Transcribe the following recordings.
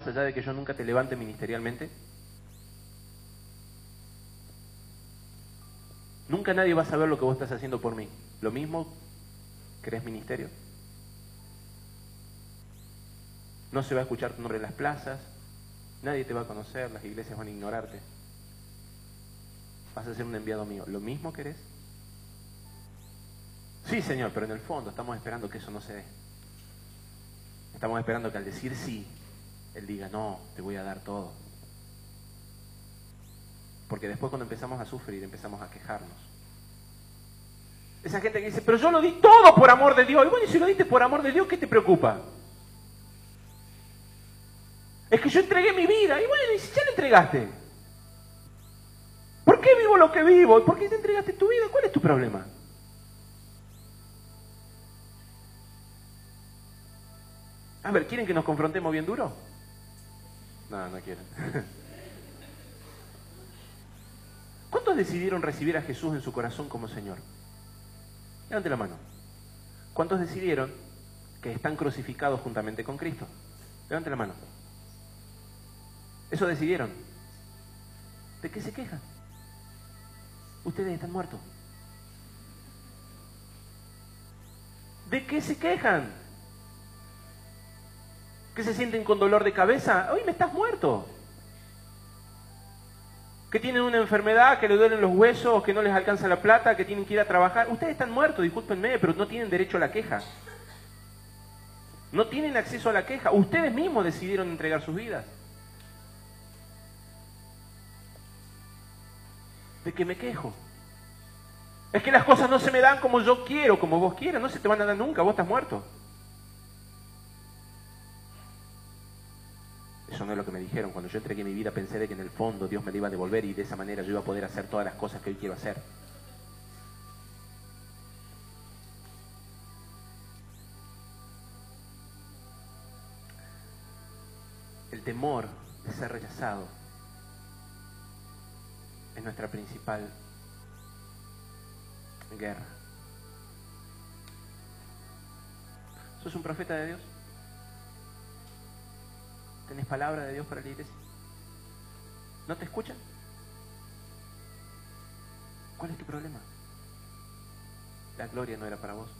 allá de que yo nunca te levante ministerialmente? Nunca nadie va a saber lo que vos estás haciendo por mí. ¿Lo mismo querés ministerio? No se va a escuchar tu nombre en las plazas, nadie te va a conocer, las iglesias van a ignorarte. Vas a ser un enviado mío. ¿Lo mismo querés? Sí, Señor, pero en el fondo estamos esperando que eso no se dé. Estamos esperando que al decir sí, Él diga, no, te voy a dar todo. Porque después cuando empezamos a sufrir, empezamos a quejarnos. Esa gente que dice, pero yo lo di todo por amor de Dios. Y bueno, y si lo diste por amor de Dios, ¿qué te preocupa? Es que yo entregué mi vida. Y bueno, y si ya la entregaste. ¿Por qué vivo lo que vivo? ¿Por qué te entregaste tu vida? ¿Cuál es tu problema? A ver, ¿quieren que nos confrontemos bien duro? No, no quieren. ¿Cuántos decidieron recibir a Jesús en su corazón como Señor? Levante la mano. ¿Cuántos decidieron que están crucificados juntamente con Cristo? Levante la mano. Eso decidieron. ¿De qué se quejan? Ustedes están muertos. ¿De qué se quejan? ¿Que se sienten con dolor de cabeza? Hoy me estás muerto. Que tienen una enfermedad, que le duelen los huesos, que no les alcanza la plata, que tienen que ir a trabajar. Ustedes están muertos, discúlpenme, pero no tienen derecho a la queja. No tienen acceso a la queja. Ustedes mismos decidieron entregar sus vidas. ¿De qué me quejo? Es que las cosas no se me dan como yo quiero, como vos quieras. No se te van a dar nunca, vos estás muerto. Eso no es lo que me dijeron. Cuando yo entregué mi vida pensé de que en el fondo Dios me la iba a devolver y de esa manera yo iba a poder hacer todas las cosas que hoy quiero hacer. El temor de ser rechazado es nuestra principal guerra. ¿Sos un profeta de Dios? ¿Tenés palabra de Dios para la iglesia? ¿No te escuchan? ¿Cuál es tu problema? La gloria no era para vos.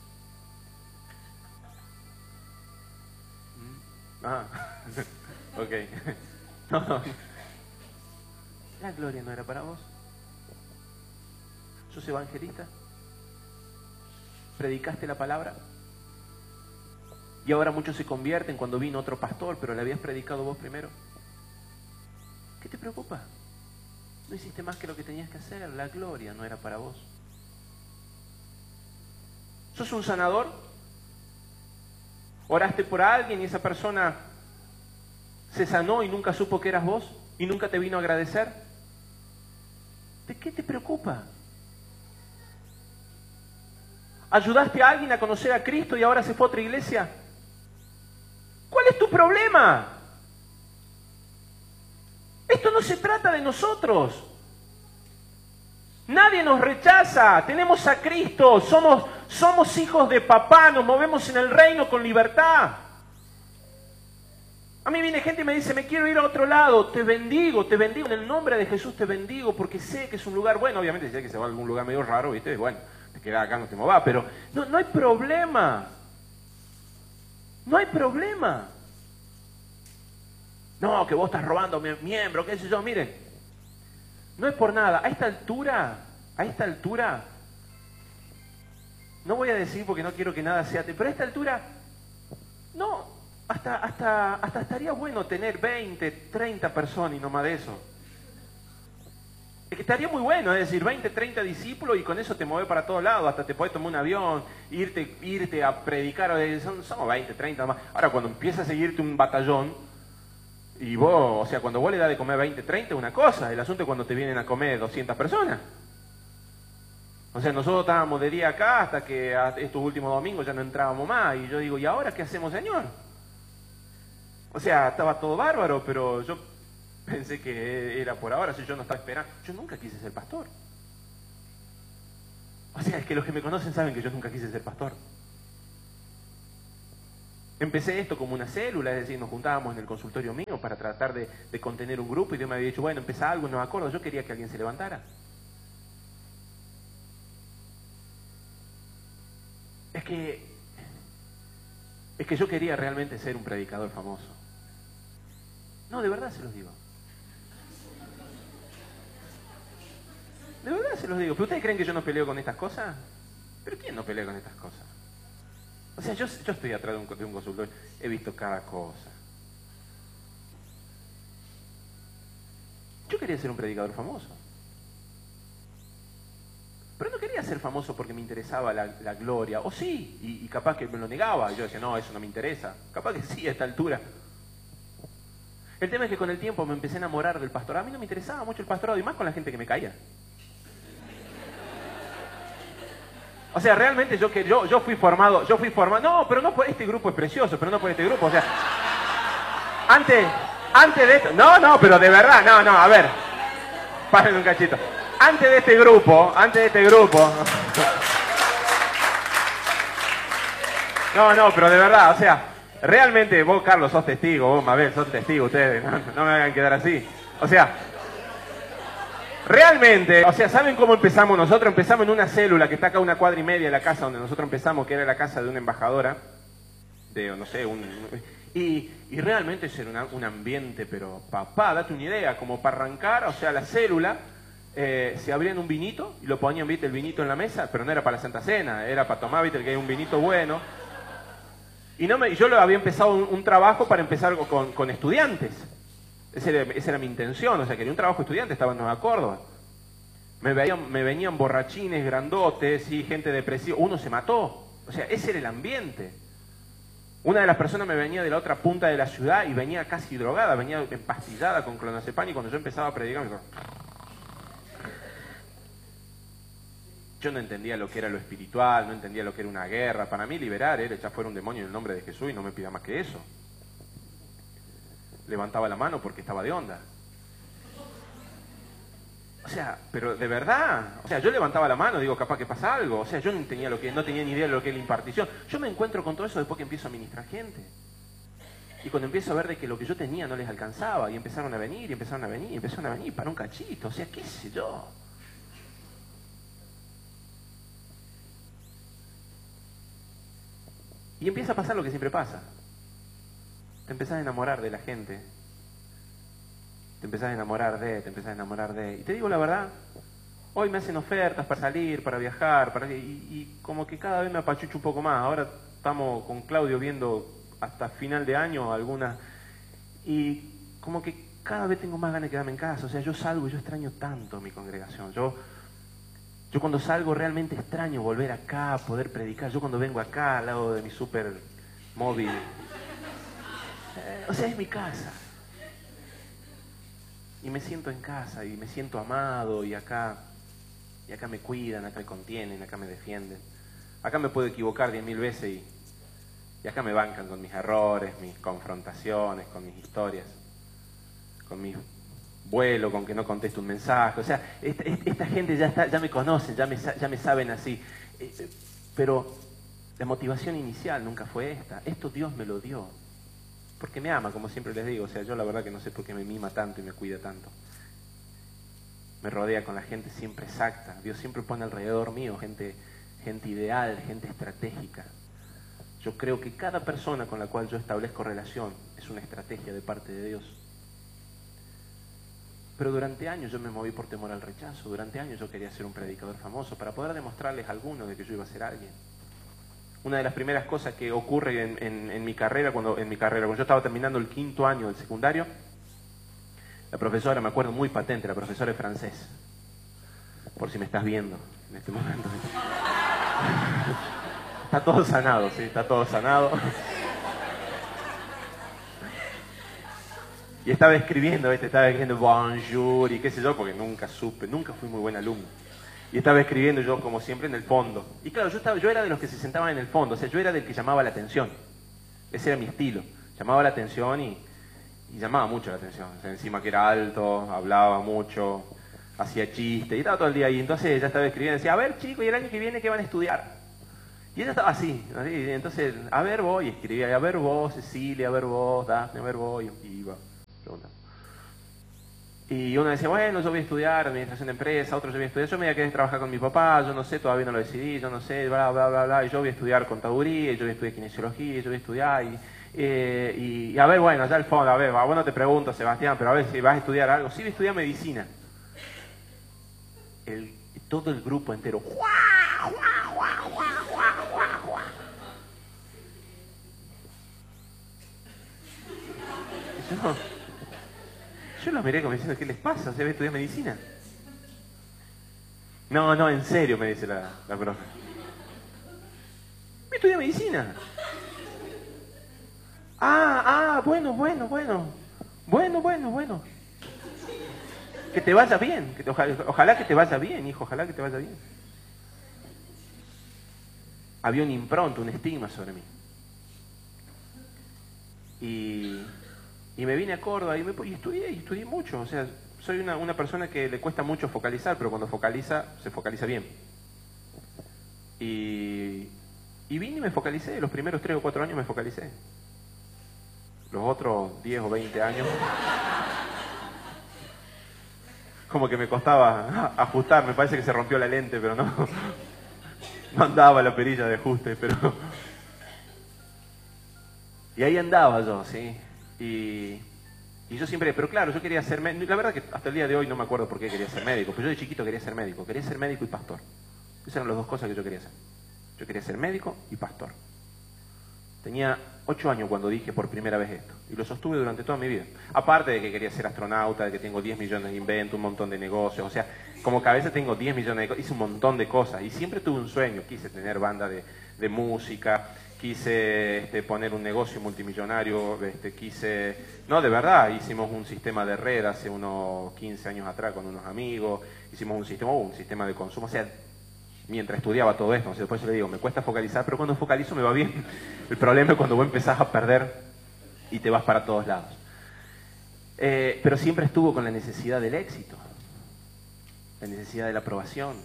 Ah, ok. No. La gloria no era para vos. ¿Sos evangelista? ¿Predicaste la palabra? Y ahora muchos se convierten cuando vino otro pastor, pero le habías predicado vos primero. ¿Qué te preocupa? No hiciste más que lo que tenías que hacer. La gloria no era para vos. ¿Sos un sanador? ¿Oraste por alguien y esa persona se sanó y nunca supo que eras vos? ¿Y nunca te vino a agradecer? ¿De qué te preocupa? ¿Ayudaste a alguien a conocer a Cristo y ahora se fue a otra iglesia? ¿Cuál es tu problema? Esto no se trata de nosotros. Nadie nos rechaza. Tenemos a Cristo. Somos hijos de papá. Nos movemos en el reino con libertad. A mí viene gente y me dice, me quiero ir a otro lado. Te bendigo. En el nombre de Jesús te bendigo porque sé que es un lugar bueno. Obviamente si hay que se va a algún lugar medio raro, ¿viste? Bueno, te quedas acá, no te movas. Pero no hay problema. No hay problema. No, que vos estás robando miembro, qué sé yo. Miren, no es por nada. A esta altura, no voy a decir porque no quiero que nada sea, pero a esta altura, no, hasta estaría bueno tener 20, 30 personas y no más de eso. Es que estaría muy bueno, es decir, 20, 30 discípulos y con eso te mueves para todos lados, hasta te podés tomar un avión, irte a predicar, somos 20, 30 más. Ahora cuando empieza a seguirte un batallón, y vos, o sea, cuando vos le das de comer 20, 30 es una cosa, el asunto es cuando te vienen a comer 200 personas. O sea, nosotros estábamos de día acá hasta que estos últimos domingos ya no entrábamos más, y yo digo, ¿y ahora qué hacemos, Señor? O sea, estaba todo bárbaro, pero yo pensé que era por ahora, si yo no estaba esperando. Yo nunca quise ser pastor. O sea, es que los que me conocen saben que yo nunca quise ser pastor. Empecé esto como una célula, es decir, nos juntábamos en el consultorio mío para tratar de contener un grupo y Dios me había dicho, bueno, empezá algo, no me acuerdo, yo quería que alguien se levantara. Es que yo quería realmente ser un predicador famoso. No, de verdad se los digo. De verdad se los digo. ¿Pero ustedes creen que yo no peleo con estas cosas? ¿Pero quién no pelea con estas cosas? O sea, yo estoy atrás de un consultorio, he visto cada cosa. Yo quería ser un predicador famoso. Pero no quería ser famoso porque me interesaba la gloria. O sí, y capaz que me lo negaba. Y yo decía, no, eso no me interesa. Capaz que sí a esta altura. El tema es que con el tiempo me empecé a enamorar del pastorado. A mí no me interesaba mucho el pastorado y más con la gente que me caía. O sea, realmente yo fui formado, no, pero no por este grupo es precioso, pero no por este grupo, o sea, antes de esto, no, pero de verdad, no, a ver, paren un cachito, antes de este grupo, no, pero de verdad, o sea, realmente vos, Carlos, sos testigo, vos, Mabel, sos testigo, ustedes, no me hagan quedar así, o sea, realmente, o sea, ¿saben cómo empezamos nosotros? Empezamos en una célula que está acá a 1,5 cuadras de la casa donde nosotros empezamos, que era la casa de una embajadora, de, no sé, y realmente ese era un ambiente, pero papá, date una idea, como para arrancar, o sea, la célula, se abrían un vinito y lo ponían, viste, el vinito en la mesa, pero no era para la Santa Cena, era para tomar, viste, que hay un vinito bueno. Y yo lo había empezado un trabajo para empezar con estudiantes. Esa era mi intención, o sea, quería un trabajo de estudiante, estaba en Nueva Córdoba. Me venían borrachines, grandotes, y gente depresiva. Uno se mató. O sea, ese era el ambiente. Una de las personas me venía de la otra punta de la ciudad y venía casi drogada, venía empastillada con clonazepam y cuando yo empezaba a predicar, me dijo... Yo no entendía lo que era lo espiritual, no entendía lo que era una guerra. Para mí liberar era echar fuera un demonio en el nombre de Jesús y no me pida más que eso. Levantaba la mano porque estaba de onda. O sea, pero de verdad, o sea, yo levantaba la mano, digo, capaz que pasa algo. O sea, yo no tenía ni idea de lo que es la impartición. Yo me encuentro con todo eso después que empiezo a ministrar gente. Y cuando empiezo a ver de que lo que yo tenía no les alcanzaba, y empezaron a venir, para un cachito, o sea, qué sé yo. Y empieza a pasar lo que siempre pasa. Te empezás a enamorar de la gente. Te empezás a enamorar de... Y te digo la verdad, hoy me hacen ofertas para salir, para viajar, y como que cada vez me apachucho un poco más. Ahora estamos con Claudio viendo hasta final de año algunas... Y como que cada vez tengo más ganas de quedarme en casa. O sea, yo salgo y yo extraño tanto mi congregación. Yo cuando salgo realmente extraño volver acá, poder predicar. Yo cuando vengo acá al lado de mi super móvil... o sea, es mi casa. Y me siento en casa, y me siento amado, y acá me cuidan, acá me contienen, acá me defienden. Acá me puedo equivocar 10.000 veces y acá me bancan con mis errores, mis confrontaciones, con mis historias, con mi vuelo, con que no contesto un mensaje. O sea, esta gente ya me conocen, ya me saben así. Pero la motivación inicial nunca fue esta. Esto Dios me lo dio. Porque me ama, como siempre les digo. O sea, yo la verdad que no sé por qué me mima tanto y me cuida tanto. Me rodea con la gente siempre exacta. Dios siempre pone alrededor mío gente ideal, gente estratégica. Yo creo que cada persona con la cual yo establezco relación es una estrategia de parte de Dios. Pero durante años yo me moví por temor al rechazo. Durante años yo quería ser un predicador famoso para poder demostrarles a algunos de que yo iba a ser alguien. Una de las primeras cosas que ocurre en mi carrera, cuando yo estaba terminando el 5º año del secundario, la profesora, me acuerdo muy patente, la profesora de francés, por si me estás viendo en este momento. Está todo sanado, sí, está todo sanado. Y estaba escribiendo bonjour y qué sé yo, porque nunca fui muy buen alumno. Y estaba escribiendo yo, como siempre, en el fondo. Y claro, yo era de los que se sentaban en el fondo, o sea, yo era del que llamaba la atención. Ese era mi estilo. Llamaba la atención y llamaba mucho la atención. O sea, encima que era alto, hablaba mucho, hacía chistes, y estaba todo el día ahí. Entonces ella estaba escribiendo y decía, a ver chicos, ¿y el año que viene qué van a estudiar? Y ella estaba así, así, entonces, a ver vos, y escribía, a ver vos, Cecilia, a ver vos, Dafne, a ver vos, y iba preguntando. Y uno decía, bueno, yo voy a estudiar administración de empresa, otro yo voy a estudiar, yo me voy a querer trabajar con mi papá, yo no sé, todavía no lo decidí, yo no sé, bla, bla, bla, bla, y yo voy a estudiar contaduría, y yo voy a estudiar kinesiología, y yo voy a estudiar, y a ver, bueno, allá al fondo, a ver, bueno, te pregunto, Sebastián, pero a ver si vas a estudiar algo. Sí, voy a estudiar medicina. Todo el grupo entero, ¡guau, guau, guau, guau, guau, guau, guau! Yo los miré como diciendo, ¿qué les pasa? ¿Se va a estudiar medicina? No, no, en serio, me dice la profe. ¿Me estudia medicina? Bueno. Bueno. Que te vaya bien. Ojalá que te vaya bien, hijo, ojalá que te vaya bien. Había un impronto, un estigma sobre mí. Y me vine a Córdoba y estudié mucho. O sea, soy una persona que le cuesta mucho focalizar, pero cuando focaliza, se focaliza bien. Y vine y me focalicé. Los primeros 3 o 4 años me focalicé. Los otros 10 o 20 años, como que me costaba ajustar. Me parece que se rompió la lente, pero no andaba la perilla de ajuste, pero... Y ahí andaba yo, ¿sí? Y yo siempre, pero claro, yo quería ser médico. La verdad que hasta el día de hoy no me acuerdo por qué quería ser médico, pero yo de chiquito quería ser médico y pastor. Esas eran las 2 cosas que yo quería hacer. Yo quería ser médico y pastor. Tenía 8 años cuando dije por primera vez esto, y lo sostuve durante toda mi vida. Aparte de que quería ser astronauta, de que tengo 10 millones de inventos, un montón de negocios, o sea, como que a veces tengo 10 millones de cosas, hice un montón de cosas, y siempre tuve un sueño, quise tener banda de música, quise poner un negocio multimillonario, no, de verdad, hicimos un sistema de red hace unos 15 años atrás con unos amigos, hicimos un sistema de consumo, o sea, mientras estudiaba todo esto, después yo le digo, me cuesta focalizar, pero cuando focalizo me va bien. El problema es cuando vos empezás a perder y te vas para todos lados. Pero siempre estuvo con la necesidad del éxito, la necesidad de la aprobación.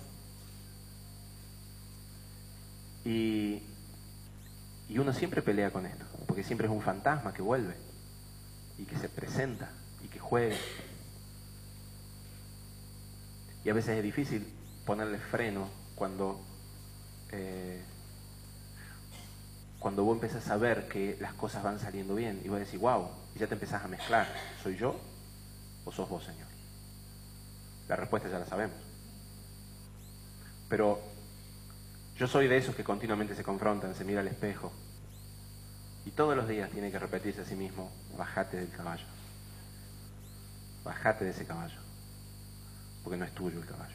Y uno siempre pelea con esto, porque siempre es un fantasma que vuelve, y que se presenta, y que juega. Y a veces es difícil ponerle freno cuando vos empezás a ver que las cosas van saliendo bien y vos decís, wow, y ya te empezás a mezclar, ¿soy yo o sos vos, Señor? La respuesta ya la sabemos. Pero yo soy de esos que continuamente se confrontan, se mira al espejo y todos los días tiene que repetirse a sí mismo, bájate del caballo, bájate de ese caballo, porque no es tuyo el caballo.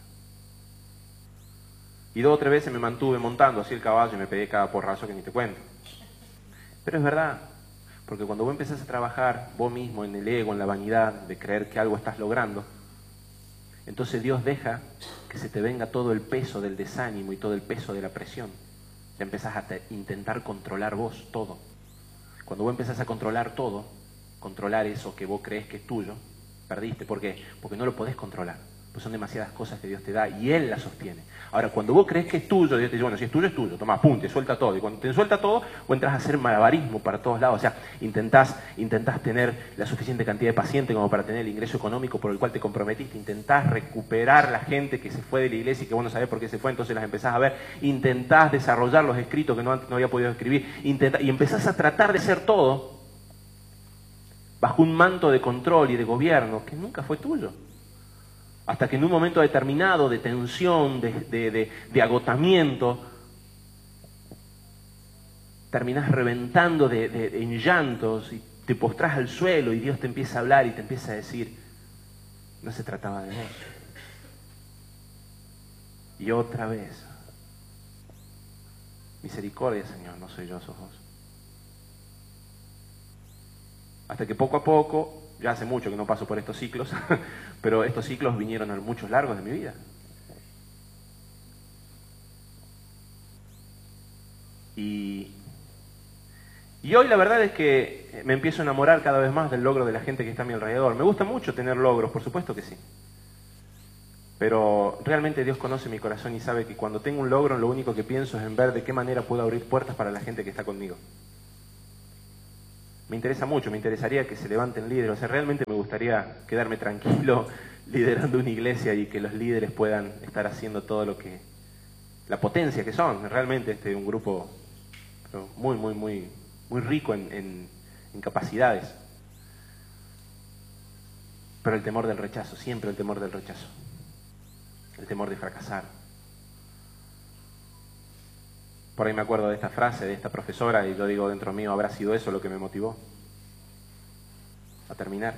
Y 2 o 3 veces me mantuve montando así el caballo y me pegué cada porrazo que ni te cuento. Pero es verdad, porque cuando vos empezás a trabajar vos mismo en el ego, en la vanidad de creer que algo estás logrando, entonces Dios deja que se te venga todo el peso del desánimo y todo el peso de la presión. Te empezás a intentar controlar vos todo. Cuando vos empezás a controlar todo, controlar eso que vos crees que es tuyo, perdiste. ¿Por qué? Porque no lo podés controlar. Pues son demasiadas cosas que Dios te da y Él las sostiene. Ahora, cuando vos crees que es tuyo, Dios te dice, bueno, si es tuyo, toma, pum, te suelta todo. Y cuando te suelta todo, vos entras a hacer malabarismo para todos lados. O sea, intentás tener la suficiente cantidad de pacientes como para tener el ingreso económico por el cual te comprometiste. Intentás recuperar la gente que se fue de la iglesia y que vos no sabés por qué se fue, entonces las empezás a ver. Intentás desarrollar los escritos que no había podido escribir. Y empezás a tratar de ser todo bajo un manto de control y de gobierno que nunca fue tuyo. Hasta que en un momento determinado de tensión, de agotamiento, terminás reventando en llantos y te postrás al suelo y Dios te empieza a hablar y te empieza a decir, no se trataba de vos. Y otra vez, misericordia, Señor, no soy yo, sos vos. Hasta que poco a poco, ya hace mucho que no paso por estos ciclos, pero estos ciclos vinieron a muchos largos de mi vida. Y hoy la verdad es que me empiezo a enamorar cada vez más del logro de la gente que está a mi alrededor. Me gusta mucho tener logros, por supuesto que sí. Pero realmente Dios conoce mi corazón y sabe que cuando tengo un logro, lo único que pienso es en ver de qué manera puedo abrir puertas para la gente que está conmigo. Me interesa mucho, me interesaría que se levanten líderes. O sea, realmente me gustaría quedarme tranquilo liderando una iglesia y que los líderes puedan estar haciendo todo lo que... la potencia que son. Realmente un grupo muy, muy, muy, muy rico en capacidades. Pero el temor del rechazo, siempre el temor del rechazo. El temor de fracasar. Por ahí me acuerdo de esta frase, de esta profesora, y yo digo dentro mío, ¿habrá sido eso lo que me motivó a terminar?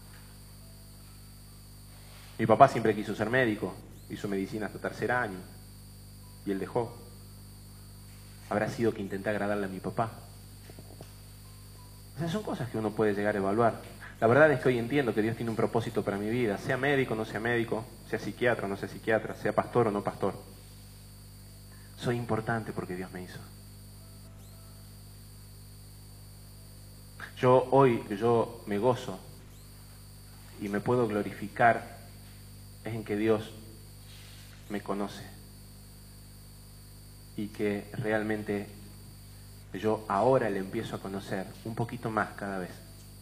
Mi papá siempre quiso ser médico, hizo medicina hasta tercer año, y él dejó. ¿Habrá sido que intenté agradarle a mi papá? O sea, son cosas que uno puede llegar a evaluar. La verdad es que hoy entiendo que Dios tiene un propósito para mi vida, sea médico o no sea médico, sea psiquiatra o no sea psiquiatra, sea pastor o no pastor. Soy importante porque Dios me hizo. Yo me gozo y me puedo glorificar es en que Dios me conoce y que realmente yo ahora le empiezo a conocer un poquito más cada vez.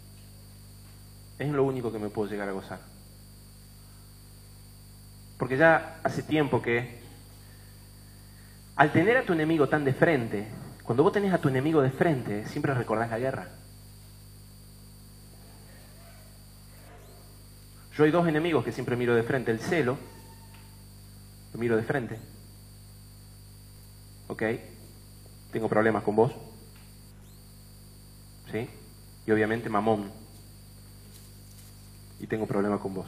Es lo único que me puedo llegar a gozar. Porque ya hace tiempo que al tener a tu enemigo tan de frente, cuando vos tenés a tu enemigo de frente, siempre recordás la guerra. Yo hay dos enemigos que siempre miro de frente. El celo, lo miro de frente. ¿Ok? Tengo problemas con vos. ¿Sí? Y obviamente Mamón. Y tengo problemas con vos.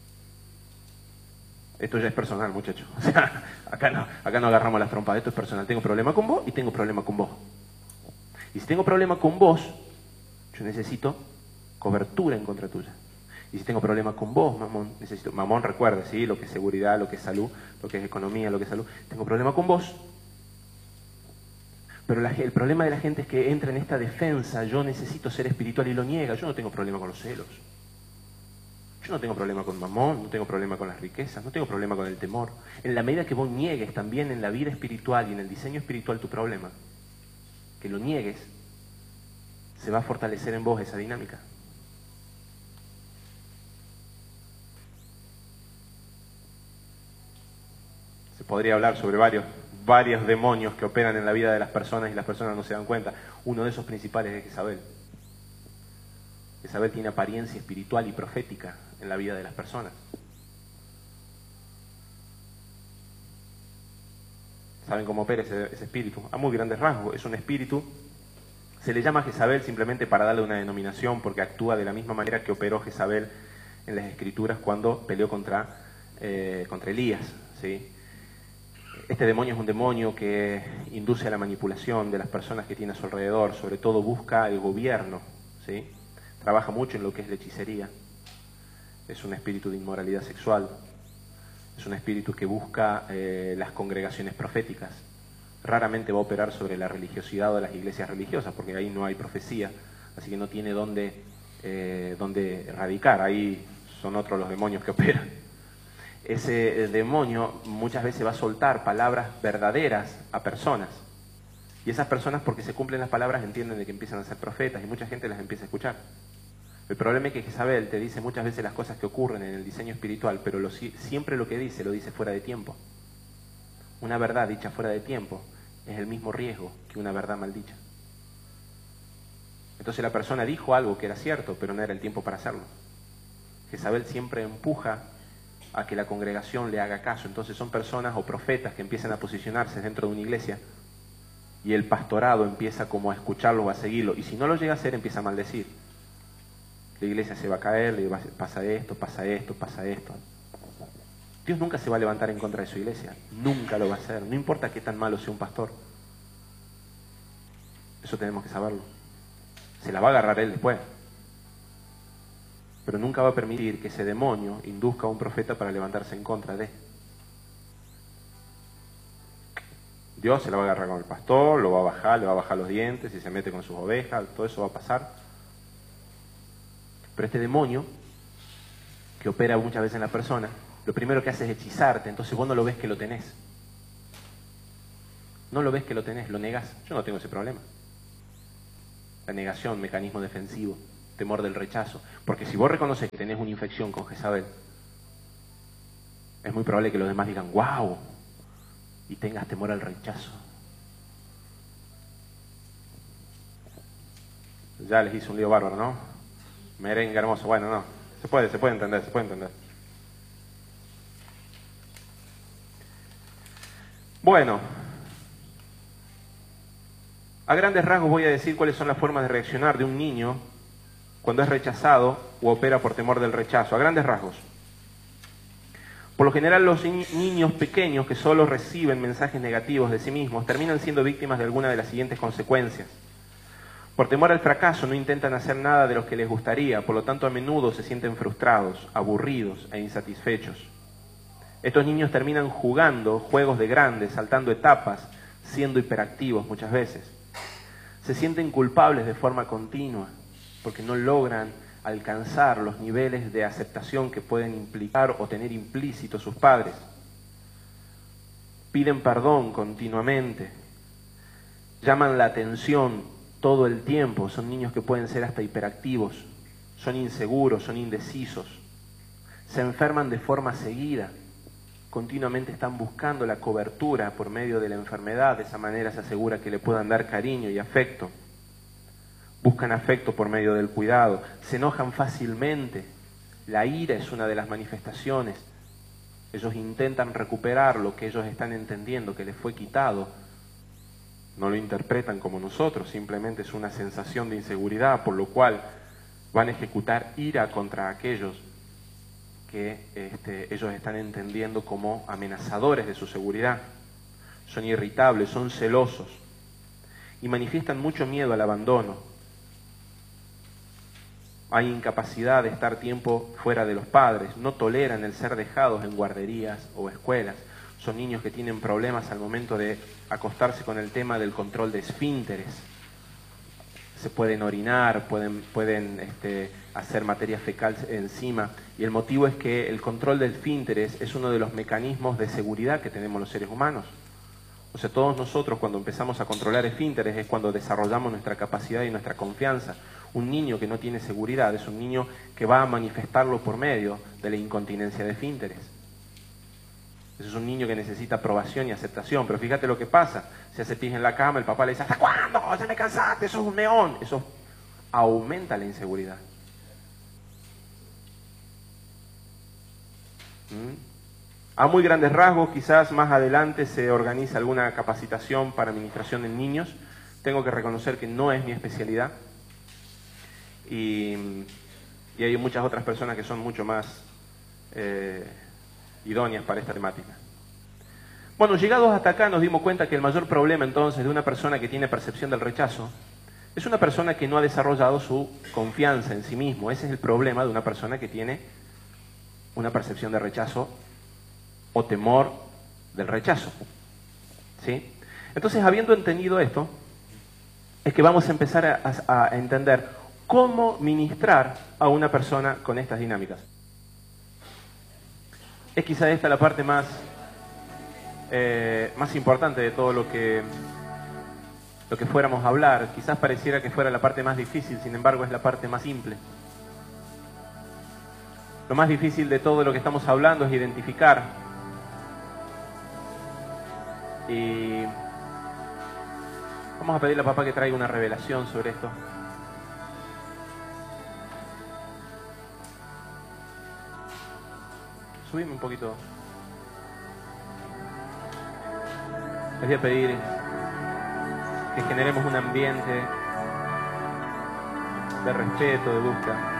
Esto ya es personal, muchachos. O sea, acá no agarramos las trompas. Esto es personal. Tengo problema con vos y tengo problema con vos. Y si tengo problema con vos, yo necesito cobertura en contra tuya. Y si tengo problema con vos, Mamón, necesito... Mamón, recuerde, ¿sí? Lo que es seguridad, lo que es salud, lo que es economía, lo que es salud. Tengo problema con vos. Pero el problema de la gente es que entra en esta defensa. Yo necesito ser espiritual y lo niega. Yo no tengo problema con los celos. Yo no tengo problema con Mamón, no tengo problema con las riquezas, no tengo problema con el temor. En la medida que vos niegues también en la vida espiritual y en el diseño espiritual tu problema, que lo niegues, se va a fortalecer en vos esa dinámica. Se podría hablar sobre varios demonios que operan en la vida de las personas y las personas no se dan cuenta. Uno de esos principales es Jezabel. Jezabel tiene apariencia espiritual y profética en la vida de las personas. ¿Saben cómo opera ese espíritu? A muy grandes rasgos. Es un espíritu, se le llama Jezabel simplemente para darle una denominación, porque actúa de la misma manera que operó Jezabel en las Escrituras cuando peleó contra Elías, ¿sí? Este demonio es un demonio que induce a la manipulación de las personas que tiene a su alrededor, sobre todo busca el gobierno, ¿sí? Trabaja mucho en lo que es la hechicería. Es un espíritu de inmoralidad sexual. Es un espíritu que busca las congregaciones proféticas. Raramente va a operar sobre la religiosidad o de las iglesias religiosas, porque ahí no hay profecía, así que no tiene dónde radicar. Ahí son otros los demonios que operan. Ese demonio muchas veces va a soltar palabras verdaderas a personas. Y esas personas, porque se cumplen las palabras, entienden de que empiezan a ser profetas y mucha gente las empieza a escuchar. El problema es que Jezabel te dice muchas veces las cosas que ocurren en el diseño espiritual, pero siempre lo dice fuera de tiempo. Una verdad dicha fuera de tiempo es el mismo riesgo que una verdad mal dicha. Entonces la persona dijo algo que era cierto, pero no era el tiempo para hacerlo. Jezabel siempre empuja a que la congregación le haga caso. Entonces son personas o profetas que empiezan a posicionarse dentro de una iglesia y el pastorado empieza como a escucharlo o a seguirlo. Y si no lo llega a hacer, empieza a maldecir. La iglesia se va a caer, pasa esto, pasa esto, pasa esto. Dios nunca se va a levantar en contra de su iglesia. Nunca lo va a hacer. No importa qué tan malo sea un pastor. Eso tenemos que saberlo. Se la va a agarrar él después. Pero nunca va a permitir que ese demonio induzca a un profeta para levantarse en contra de él. Dios se la va a agarrar con el pastor, lo va a bajar, le va a bajar los dientes, y se mete con sus ovejas, todo eso va a pasar. Pero este demonio, que opera muchas veces en la persona, lo primero que hace es hechizarte, entonces vos no lo ves que lo tenés. No lo ves que lo tenés, lo negás. Yo no tengo ese problema. La negación, mecanismo defensivo, temor del rechazo. Porque si vos reconoces que tenés una infección con Jezabel, es muy probable que los demás digan, wow, y tengas temor al rechazo. Ya les hice un lío bárbaro, ¿no? Merengue hermoso. Bueno, no. Se puede entender, se puede entender. Bueno, a grandes rasgos voy a decir cuáles son las formas de reaccionar de un niño cuando es rechazado u opera por temor del rechazo. A grandes rasgos. Por lo general, los niños pequeños que solo reciben mensajes negativos de sí mismos terminan siendo víctimas de alguna de las siguientes consecuencias. Por temor al fracaso no intentan hacer nada de lo que les gustaría, por lo tanto a menudo se sienten frustrados, aburridos e insatisfechos. Estos niños terminan jugando juegos de grandes, saltando etapas, siendo hiperactivos muchas veces. Se sienten culpables de forma continua porque no logran alcanzar los niveles de aceptación que pueden implicar o tener implícitos sus padres. Piden perdón continuamente, llaman la atención todo el tiempo, son niños que pueden ser hasta hiperactivos, son inseguros, son indecisos, se enferman de forma seguida, continuamente están buscando la cobertura por medio de la enfermedad, de esa manera se asegura que le puedan dar cariño y afecto. Buscan afecto por medio del cuidado, se enojan fácilmente, la ira es una de las manifestaciones. Ellos intentan recuperar lo que ellos están entendiendo que les fue quitado. No lo interpretan como nosotros, simplemente es una sensación de inseguridad, por lo cual van a ejecutar ira contra aquellos que ellos están entendiendo como amenazadores de su seguridad. Son irritables, son celosos y manifiestan mucho miedo al abandono. Hay incapacidad de estar tiempo fuera de los padres, no toleran el ser dejados en guarderías o escuelas. Son niños que tienen problemas al momento de acostarse con el tema del control de esfínteres. Se pueden orinar, pueden hacer materia fecal encima. Y el motivo es que el control del esfínteres es uno de los mecanismos de seguridad que tenemos los seres humanos. O sea, todos nosotros cuando empezamos a controlar esfínteres es cuando desarrollamos nuestra capacidad y nuestra confianza. Un niño que no tiene seguridad es un niño que va a manifestarlo por medio de la incontinencia de esfínteres. Ese es un niño que necesita aprobación y aceptación, pero fíjate lo que pasa. Se hace pis en la cama, el papá le dice, ¿hasta cuándo? Ya me cansaste, eso es un neón. Eso aumenta la inseguridad. A muy grandes rasgos, quizás más adelante se organiza alguna capacitación para administración en niños. Tengo que reconocer que no es mi especialidad. Y hay muchas otras personas que son mucho más idóneas para esta temática. Bueno, llegados hasta acá nos dimos cuenta que el mayor problema entonces de una persona que tiene percepción del rechazo es una persona que no ha desarrollado su confianza en sí mismo. Ese es el problema de una persona que tiene una percepción de rechazo o temor del rechazo. ¿Sí? Entonces, habiendo entendido esto, es que vamos a empezar a entender cómo ministrar a una persona con estas dinámicas. Es quizá esta la parte más importante de todo lo que fuéramos a hablar. Quizás pareciera que fuera la parte más difícil, sin embargo es la parte más simple. Lo más difícil de todo lo que estamos hablando es identificar y vamos a pedirle a papá que traiga una revelación sobre esto. Subime un poquito. Les voy a pedir que generemos un ambiente de respeto, de búsqueda.